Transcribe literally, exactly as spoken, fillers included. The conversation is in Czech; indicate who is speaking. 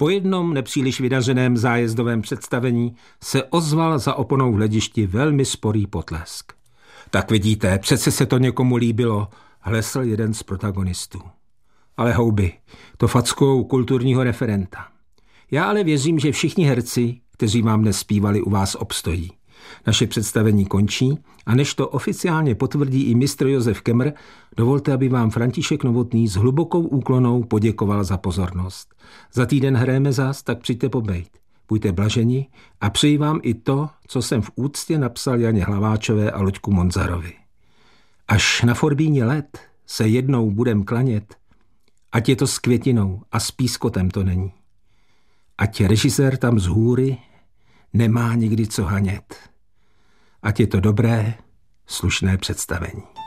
Speaker 1: Po jednom nepříliš vydařeném zájezdovém představení se ozval za oponou v hledišti velmi sporý potlesk. Tak vidíte, přece se to někomu líbilo, hlesl jeden z protagonistů. Ale houby, to fackujou kulturního referenta. Já ale věřím, že všichni herci, kteří vám dnes zpívali, u vás obstojí. Naše představení končí a než to oficiálně potvrdí i mistr Josef Kemr, dovolte, aby vám František Novotný s hlubokou úklonou poděkoval za pozornost. Za týden hrajeme zas, tak přijďte pobejt. Buďte blaženi a přeji vám i to, co jsem v úctě napsal Janě Hlaváčové a Luďku Monzarovi. Až na Forbíně let se jednou budem klanět, ať je to s květinou a s pískotem to není. Ať režisér tam z hůry nemá nikdy co hanět. Ať je to dobré, slušné představení.